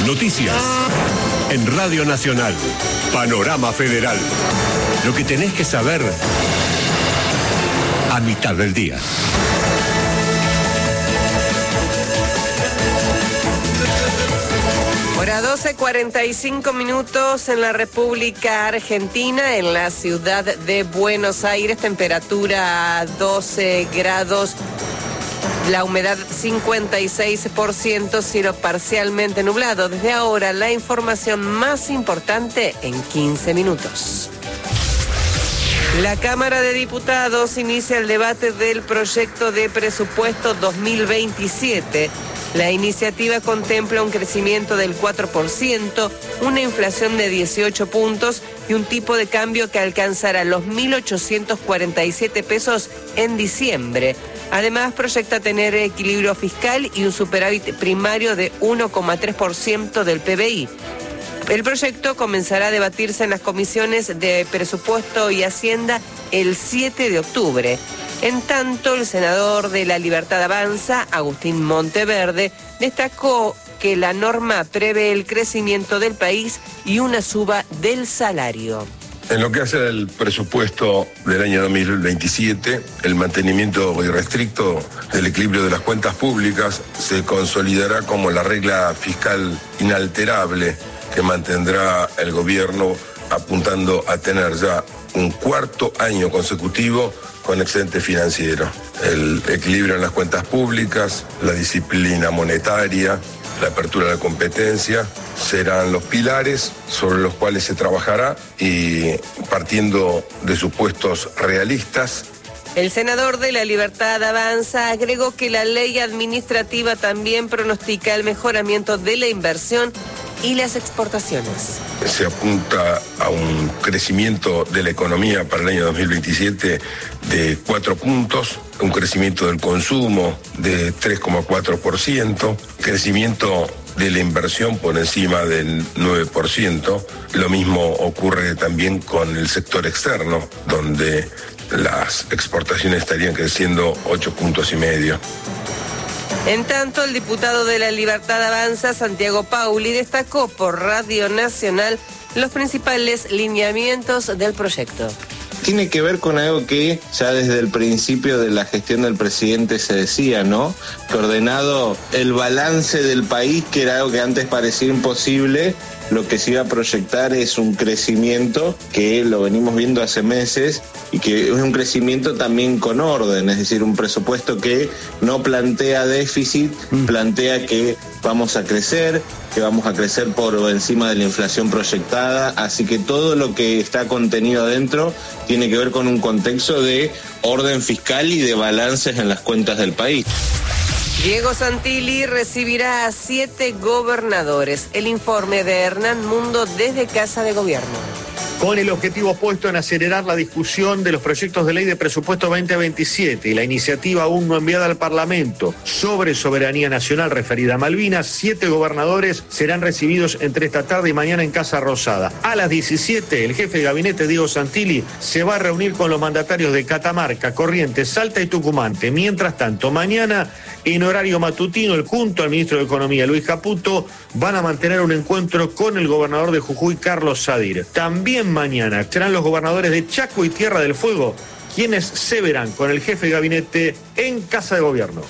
Noticias en Radio Nacional. Panorama Federal. Lo que tenés que saber a mitad del día. Hora 12:45 en la República Argentina, en la ciudad de Buenos Aires, temperatura 12 grados, la humedad 56%, cielo parcialmente nublado. Desde ahora, la información más importante en 15 minutos. La Cámara de Diputados inicia el debate del proyecto de presupuesto 2027. La iniciativa contempla un crecimiento del 4%, una inflación de 18 puntos y un tipo de cambio que alcanzará los 1.847 pesos en diciembre. Además, proyecta tener equilibrio fiscal y un superávit primario de 1,3% del PBI. El proyecto comenzará a debatirse en las comisiones de Presupuesto y Hacienda el 7 de octubre. En tanto, el senador de La Libertad Avanza, Agustín Monteverde, destacó que la norma prevé el crecimiento del país y una suba del salario. En lo que hace al presupuesto del año 2027, el mantenimiento irrestricto del equilibrio de las cuentas públicas se consolidará como la regla fiscal inalterable que mantendrá el gobierno, apuntando a tener ya un cuarto año consecutivo con excedente financiero. El equilibrio en las cuentas públicas, la disciplina monetaria, la apertura de la competencia serán los pilares sobre los cuales se trabajará, y partiendo de supuestos realistas. El senador de La Libertad Avanza agregó que la ley administrativa también pronostica el mejoramiento de la inversión y las exportaciones. Se apunta a un crecimiento de la economía para el año 2027 de 4 puntos, un crecimiento del consumo de 3,4%, crecimiento de la inversión por encima del 9%. Lo mismo ocurre también con el sector externo, donde las exportaciones estarían creciendo 8,5 puntos. En tanto, el diputado de La Libertad Avanza, Santiago Pauli, destacó por Radio Nacional los principales lineamientos del proyecto. Tiene que ver con algo que ya desde el principio de la gestión del presidente se decía, ¿no? Que ordenado el balance del país, que era algo que antes parecía imposible, lo que se iba a proyectar es un crecimiento que lo venimos viendo hace meses y que es un crecimiento también con orden, es decir, un presupuesto que no plantea déficit, plantea que vamos a crecer, por encima de la inflación proyectada, así que todo lo que está contenido adentro tiene que ver con un contexto de orden fiscal y de balances en las cuentas del país. Diego Santilli recibirá a 7 gobernadores. El informe de Hernán Mundo desde Casa de Gobierno. Con el objetivo puesto en acelerar la discusión de los proyectos de ley de presupuesto 2027 y la iniciativa aún no enviada al Parlamento sobre soberanía nacional referida a Malvinas, 7 gobernadores serán recibidos entre esta tarde y mañana en Casa Rosada. A las 17, el jefe de gabinete, Diego Santilli, se va a reunir con los mandatarios de Catamarca, Corrientes, Salta y Tucumán. Mientras tanto, mañana, en horario matutino, junto al ministro de Economía, Luis Caputo, van a mantener un encuentro con el gobernador de Jujuy, Carlos Sadir. También mañana serán los gobernadores de Chaco y Tierra del Fuego quienes se verán con el jefe de gabinete en Casa de Gobierno.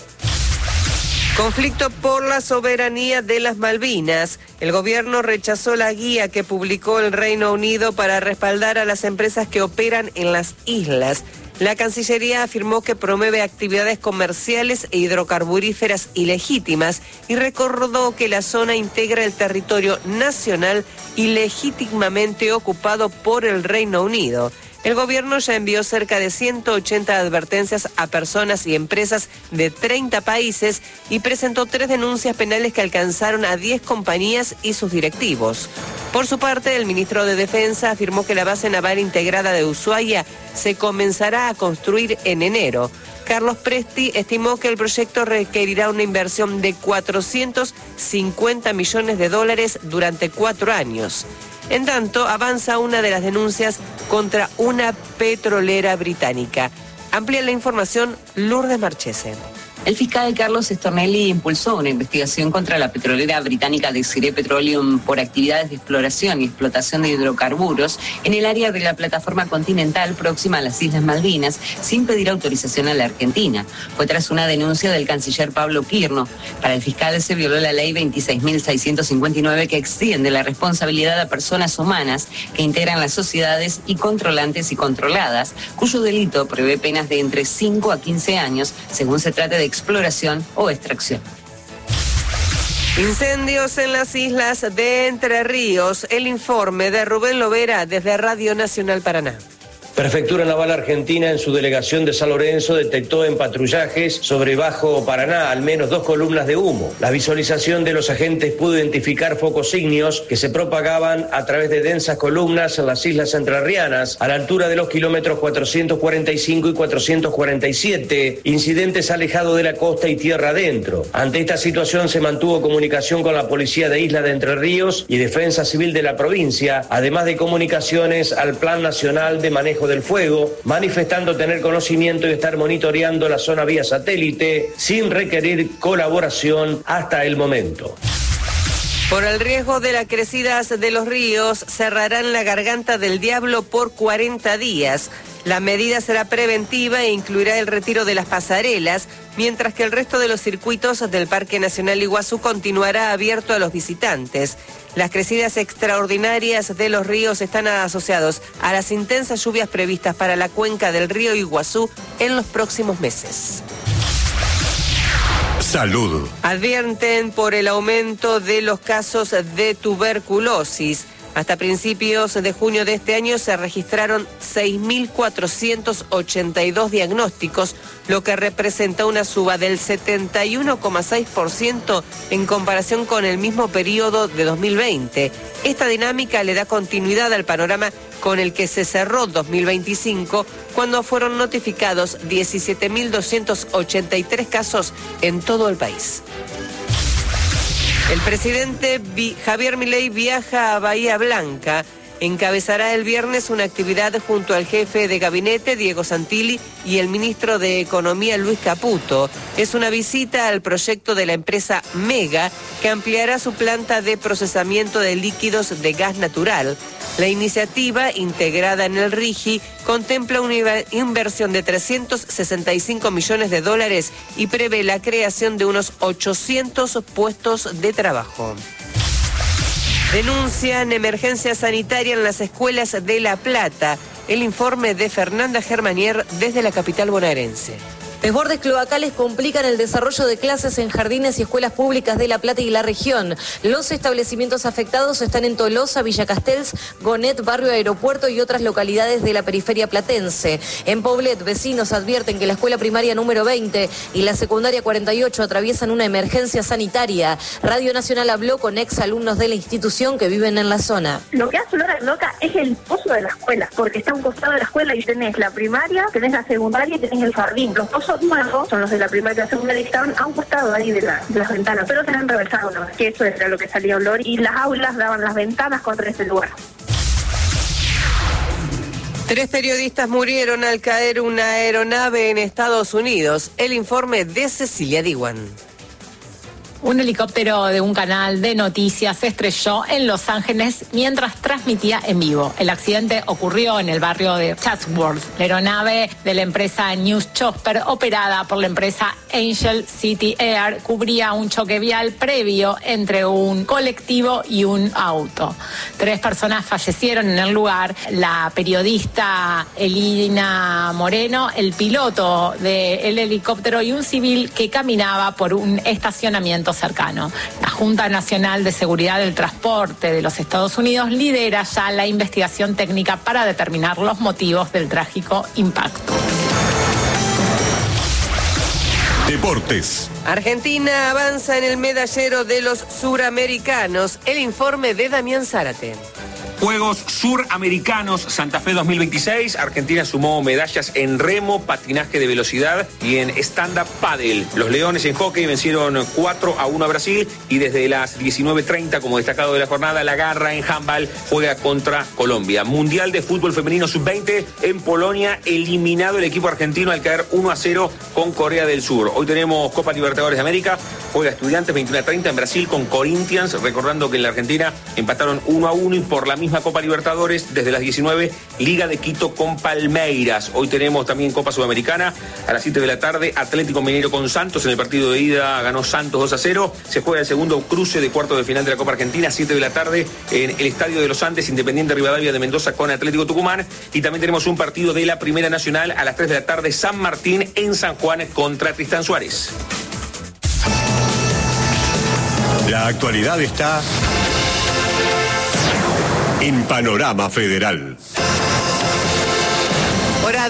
Conflicto por la soberanía de las Malvinas. El gobierno rechazó la guía que publicó el Reino Unido para respaldar a las empresas que operan en las islas. La Cancillería afirmó que promueve actividades comerciales e hidrocarburíferas ilegítimas y recordó que la zona integra el territorio nacional ilegítimamente ocupado por el Reino Unido. El gobierno ya envió cerca de 180 advertencias a personas y empresas de 30 países y presentó 3 denuncias penales que alcanzaron a 10 compañías y sus directivos. Por su parte, el ministro de Defensa afirmó que la base naval integrada de Ushuaia se comenzará a construir en enero. Carlos Presti estimó que el proyecto requerirá una inversión de $450 millones durante 4 años. En tanto, avanza una de las denuncias contra una petrolera británica. Amplía la información Lourdes Marchese. El fiscal Carlos Stornelli impulsó una investigación contra la petrolera británica Desiree Petroleum por actividades de exploración y explotación de hidrocarburos en el área de la plataforma continental próxima a las Islas Malvinas, sin pedir autorización a la Argentina. Fue tras una denuncia del canciller Pablo Quirno. Para el fiscal se violó la ley 26.659 que extiende la responsabilidad a personas humanas que integran las sociedades y controlantes y controladas, cuyo delito prevé penas de entre 5 a 15 años, según se trate de exploración o extracción. Incendios en las islas de Entre Ríos. El informe de Rubén Lovera desde Radio Nacional Paraná. Prefectura Naval Argentina en su delegación de San Lorenzo detectó en patrullajes sobre Bajo Paraná al menos 2 columnas de humo. La visualización de los agentes pudo identificar focos ígneos que se propagaban a través de densas columnas en las islas entrerrianas a la altura de los kilómetros 445 y 447, incidentes alejados de la costa y tierra adentro. Ante esta situación se mantuvo comunicación con la Policía de Isla de Entre Ríos y Defensa Civil de la provincia, además de comunicaciones al Plan Nacional de Manejo del Fuego, manifestando tener conocimiento y estar monitoreando la zona vía satélite sin requerir colaboración hasta el momento. Por el riesgo de las crecidas de los ríos, cerrarán la Garganta del Diablo por 40 días. La medida será preventiva e incluirá el retiro de las pasarelas, mientras que el resto de los circuitos del Parque Nacional Iguazú continuará abierto a los visitantes. Las crecidas extraordinarias de los ríos están asociados a las intensas lluvias previstas para la cuenca del río Iguazú en los próximos meses. Salud. Advierten por el aumento de los casos de tuberculosis. Hasta principios de junio de este año se registraron 6.482 diagnósticos, lo que representa una suba del 71,6% en comparación con el mismo periodo de 2020. Esta dinámica le da continuidad al panorama con el que se cerró 2025, cuando fueron notificados 17.283 casos en todo el país. El presidente Javier Milei viaja a Bahía Blanca. Encabezará el viernes una actividad junto al jefe de gabinete, Diego Santilli, y el ministro de Economía, Luis Caputo. Es una visita al proyecto de la empresa Mega, que ampliará su planta de procesamiento de líquidos de gas natural. La iniciativa, integrada en el RIGI, contempla una inversión de $365 millones y prevé la creación de unos 800 puestos de trabajo. Denuncian emergencia sanitaria en las escuelas de La Plata. El informe de Fernanda Germanier desde la capital bonaerense. Desbordes cloacales complican el desarrollo de clases en jardines y escuelas públicas de La Plata y la región. Los establecimientos afectados están en Tolosa, Villa Castells, Gonet, Barrio Aeropuerto y otras localidades de la periferia platense. En Poblet, vecinos advierten que la escuela primaria número 20 y la secundaria 48 atraviesan una emergencia sanitaria. Radio Nacional habló con exalumnos de la institución que viven en la zona. Lo que hace olor a cloaca es el pozo de la escuela, porque está a un costado de la escuela y tenés la primaria, tenés la secundaria y tenés el jardín. Los pozos nuevos son los de la primaria y la secundaria y estaban a un costado ahí de las ventanas, pero se han reversado, ¿no? Que eso era lo que salía olor y las aulas daban las ventanas contra ese lugar. 3 periodistas murieron al caer una aeronave en Estados Unidos. El informe de Cecilia Diwan. Un helicóptero de un canal de noticias se estrelló en Los Ángeles mientras transmitía en vivo. El accidente ocurrió en el barrio de Chatsworth. La aeronave de la empresa News Chopper, operada por la empresa Angel City Air, cubría un choque vial previo entre un colectivo y un auto. 3 personas fallecieron en el lugar: la periodista Elina Moreno, el piloto del helicóptero y un civil que caminaba por un estacionamiento cercano. La Junta Nacional de Seguridad del Transporte de los Estados Unidos lidera ya la investigación técnica para determinar los motivos del trágico impacto. Deportes. Argentina avanza en el medallero de los suramericanos. El informe de Damián Zárate. Juegos Suramericanos Santa Fe 2026. Argentina sumó medallas en remo, patinaje de velocidad y en stand-up paddle. Los Leones en hockey vencieron 4-1 a Brasil y desde las 19:30, como destacado de la jornada, la Garra en handball juega contra Colombia. Mundial de Fútbol Femenino Sub-20 en Polonia, eliminado el equipo argentino al caer 1-0 con Corea del Sur. Hoy tenemos Copa Libertadores de América, juega Estudiantes 21:30 en Brasil con Corinthians, recordando que en la Argentina empataron 1-1 y por la misma Copa Libertadores desde las 19, Liga de Quito con Palmeiras. Hoy tenemos también Copa Sudamericana a las 7 de la tarde, Atlético Mineiro con Santos. En el partido de ida ganó Santos 2-0. Se juega el segundo cruce de cuarto de final de la Copa Argentina, 7 de la tarde en el Estadio de los Andes, Independiente Rivadavia de Mendoza con Atlético Tucumán. Y también tenemos un partido de la Primera Nacional a las 3 de la tarde, San Martín en San Juan contra Tristán Suárez. La actualidad está en Panorama Federal. Hora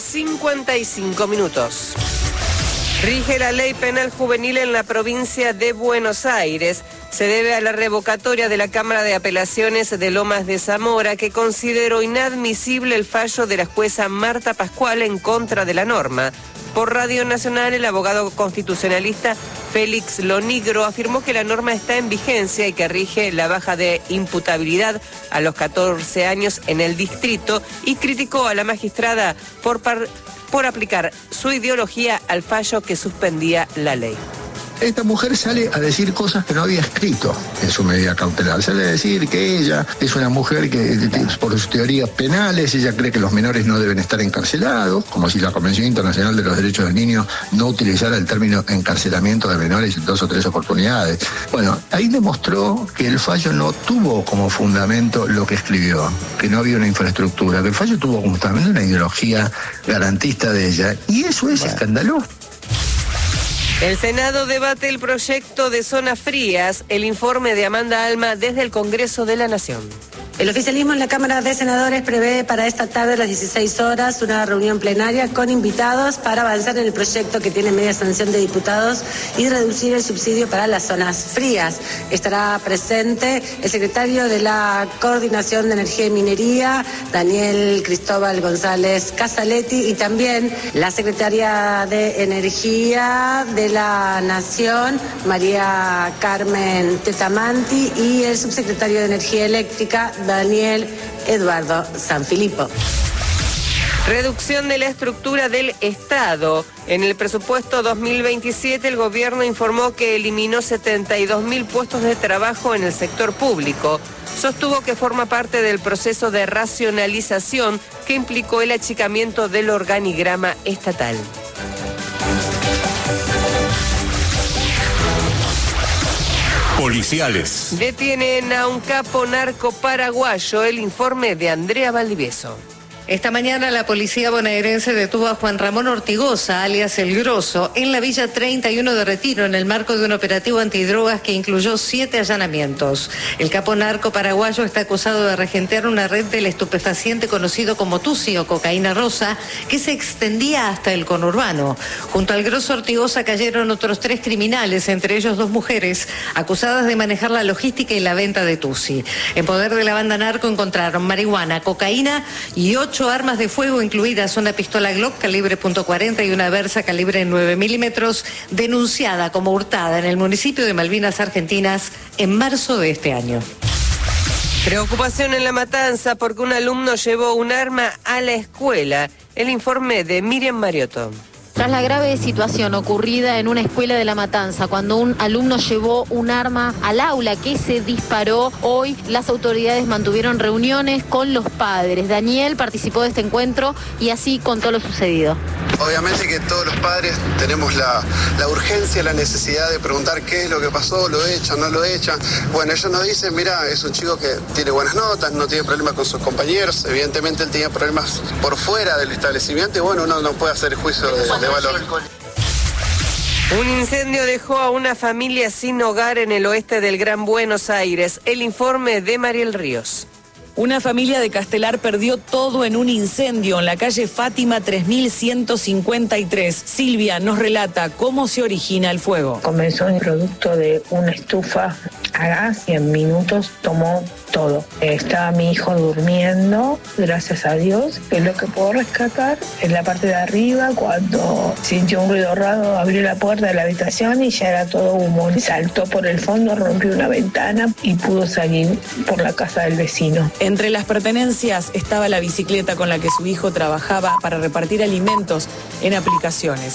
12:55. Rige la ley penal juvenil en la provincia de Buenos Aires. Se debe a la revocatoria de la Cámara de Apelaciones de Lomas de Zamora, que consideró inadmisible el fallo de la jueza Marta Pascual en contra de la norma. Por Radio Nacional, el abogado constitucionalista Félix Lonigro afirmó que la norma está en vigencia y que rige la baja de imputabilidad a los 14 años en el distrito, y criticó a la magistrada por aplicar su ideología al fallo que suspendía la ley. Esta mujer sale a decir cosas que no había escrito en su medida cautelar. Sale a decir que ella es una mujer que, por sus teorías penales, ella cree que los menores no deben estar encarcelados, como si la Convención Internacional de los Derechos del Niño no utilizara el término encarcelamiento de menores en 2 o 3 oportunidades. Bueno, ahí demostró que el fallo no tuvo como fundamento lo que escribió, que no había una infraestructura, que el fallo tuvo como fundamento una ideología garantista de ella, y eso es escandaloso. El Senado debate el proyecto de zonas frías, el informe de Amanda Alma desde el Congreso de la Nación. El oficialismo en la Cámara de Senadores prevé para esta tarde a las 16 horas una reunión plenaria con invitados para avanzar en el proyecto que tiene media sanción de diputados y reducir el subsidio para las zonas frías. Estará presente el secretario de la Coordinación de Energía y Minería, Daniel Cristóbal González Casaletti, y también la secretaria de Energía de la Nación, María Carmen Tetamanti, y el subsecretario de Energía Eléctrica, Daniel Eduardo Sanfilippo. Reducción de la estructura del Estado. En el presupuesto 2027, el gobierno informó que eliminó 72.000 puestos de trabajo en el sector público. Sostuvo que forma parte del proceso de racionalización que implicó el achicamiento del organigrama estatal. Policiales. Detienen a un capo narco paraguayo. El informe de Andrea Valdivieso. Esta mañana la policía bonaerense detuvo a Juan Ramón Ortigosa, alias El Grosso, en la Villa 31 de Retiro, en el marco de un operativo antidrogas que incluyó 7 allanamientos. El capo narco paraguayo está acusado de regentear una red del estupefaciente conocido como tusi o cocaína rosa, que se extendía hasta el conurbano. Junto al Grosso Ortigosa cayeron otros 3 criminales, entre ellos 2 mujeres, acusadas de manejar la logística y la venta de tusi. En poder de la banda narco encontraron marihuana, cocaína y 8 armas de fuego, incluidas una pistola Glock calibre .40 y una Versa calibre 9 milímetros, denunciada como hurtada en el municipio de Malvinas Argentinas en marzo de este año. Preocupación en La Matanza porque un alumno llevó un arma a la escuela. El informe de Miriam Mariotto. Tras la grave situación ocurrida en una escuela de La Matanza, cuando un alumno llevó un arma al aula que se disparó, hoy las autoridades mantuvieron reuniones con los padres. Daniel participó de este encuentro y así contó lo sucedido. Obviamente que todos los padres tenemos la urgencia, la necesidad de preguntar qué es lo que pasó, lo echan, no lo echan. Bueno, ellos nos dicen, mira, es un chico que tiene buenas notas, no tiene problemas con sus compañeros, evidentemente él tenía problemas por fuera del establecimiento y bueno, uno no puede hacer juicio de valor. Un incendio dejó a una familia sin hogar en el oeste del Gran Buenos Aires. El informe de Mariel Ríos. Una familia de Castelar perdió todo en un incendio en la calle Fátima 3153. Silvia nos relata cómo se origina el fuego. Comenzó el producto de una estufa a gas y en minutos tomó todo. Estaba mi hijo durmiendo, gracias a Dios, que es lo que puedo rescatar. En la parte de arriba, cuando sintió un ruido raro, abrió la puerta de la habitación y ya era todo humo. Saltó por el fondo, rompió una ventana y pudo salir por la casa del vecino. Entre las pertenencias estaba la bicicleta con la que su hijo trabajaba para repartir alimentos en aplicaciones.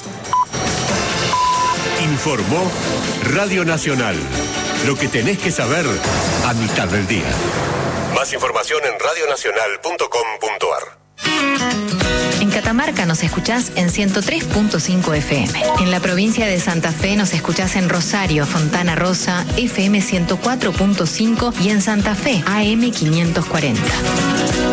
Informó Radio Nacional. Lo que tenés que saber a mitad del día. Más información en radionacional.com.ar. En Catamarca nos escuchás en 103.5 FM. En la provincia de Santa Fe nos escuchás en Rosario, Fontana Rosa, FM 104.5 y en Santa Fe, AM 540.